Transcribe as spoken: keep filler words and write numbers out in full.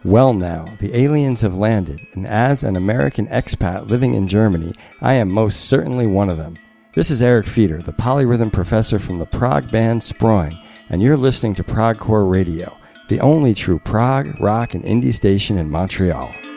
Well now, the aliens have landed, and as an American expat living in Germany, I am most certainly one of them. This is Eric Feeder, the polyrhythm professor from the prog band Sproing, and you're listening to Progcore Radio, the only true prog, rock, and indie station in Montreal.